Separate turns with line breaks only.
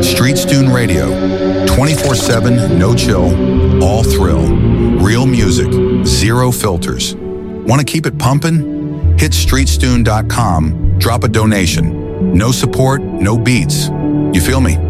Streetstune Radio, 24/7, no chill, all thrill, real music, zero filters. Want to keep it pumping? Hit streetstune.com, drop a donation. No support, no beats. You feel me?